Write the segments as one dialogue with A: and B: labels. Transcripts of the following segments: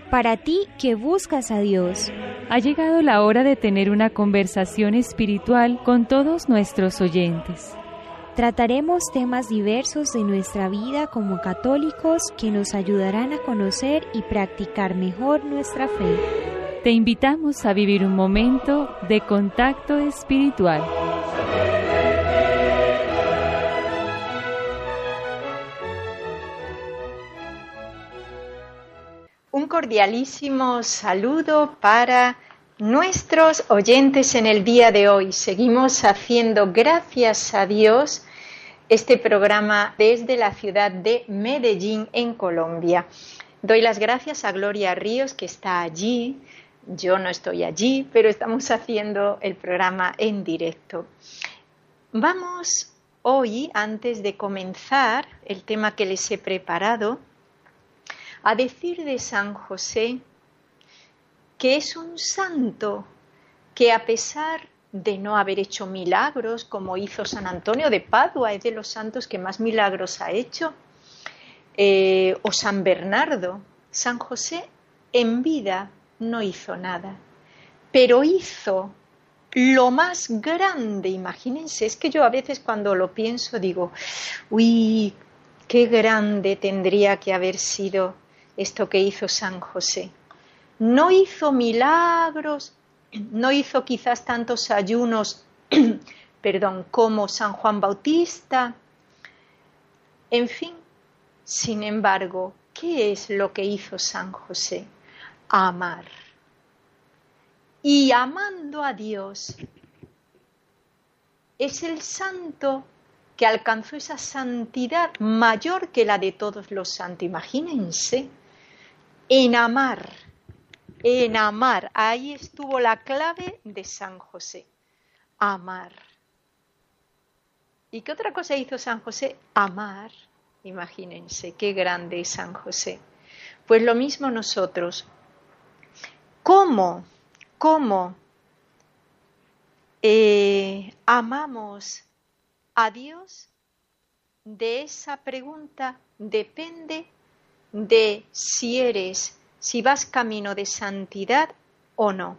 A: Para ti que buscas a Dios.
B: Ha llegado la hora de tener una conversación espiritual con todos nuestros oyentes.
A: Trataremos temas diversos de nuestra vida como católicos que nos ayudarán a conocer y practicar mejor nuestra fe.
B: Te invitamos a vivir un momento de contacto espiritual.
C: Un cordialísimo saludo para nuestros oyentes en el día de hoy. Seguimos haciendo, gracias a Dios, este programa desde la ciudad de Medellín, en Colombia. Doy las gracias a Gloria Ríos, que está allí. Yo no estoy allí, pero estamos haciendo el programa en directo. Vamos hoy, antes de comenzar el tema que les he preparado, a decir de San José que es un santo que, a pesar de no haber hecho milagros como hizo San Antonio de Padua, es de los santos que más milagros ha hecho, o San Bernardo, San José en vida no hizo nada, pero hizo lo más grande. Imagínense, es que yo a veces cuando lo pienso digo, uy, qué grande tendría que haber sido esto que hizo San José. No hizo milagros, no hizo quizás tantos ayunos, como San Juan Bautista. En fin, sin embargo, ¿qué es lo que hizo San José? Amar. Y amando a Dios, es el santo que alcanzó esa santidad mayor que la de todos los santos. Imagínense, en amar, ahí estuvo la clave de San José, amar. ¿Y qué otra cosa hizo San José? Amar. Imagínense, qué grande es San José. Pues lo mismo nosotros. ¿Cómo amamos a Dios? De esa pregunta depende de si vas camino de santidad o no.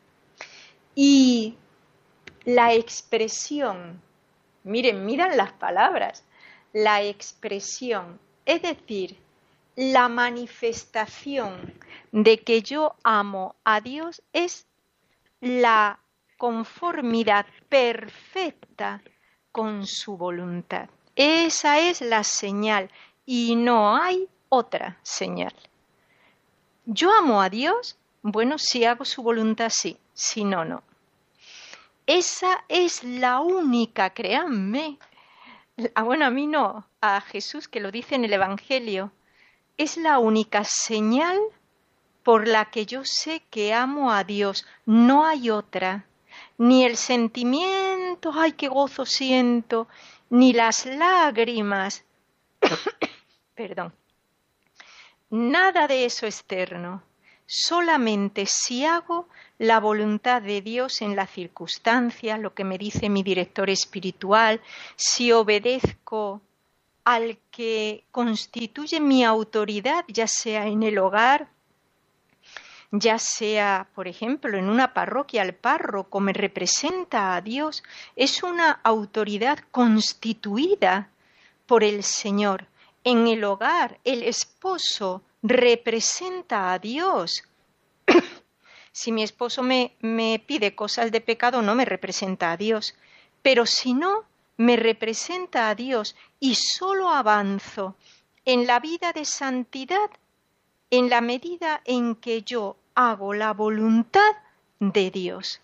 C: Y la expresión, miran las palabras, la expresión, es decir, la manifestación de que yo amo a Dios es la conformidad perfecta con su voluntad. Esa es la señal y no hay otra señal. ¿Yo amo a Dios? Bueno, si hago su voluntad, sí. Si no, no. Esa es la única, créanme. Bueno, a mí no, a Jesús, que lo dice en el Evangelio. Es la única señal por la que yo sé que amo a Dios. No hay otra. Ni el sentimiento, ¡ay, qué gozo siento! Ni las lágrimas. Perdón. Nada de eso externo. Solamente si hago la voluntad de Dios en la circunstancia, lo que me dice mi director espiritual, si obedezco al que constituye mi autoridad, ya sea en el hogar, ya sea, por ejemplo, en una parroquia, el párroco me representa a Dios, es una autoridad constituida por el Señor. En el hogar, el esposo representa a Dios. Si mi esposo me pide cosas de pecado, no me representa a Dios. Pero si no, me representa a Dios y solo avanzo en la vida de santidad en la medida en que yo hago la voluntad de Dios.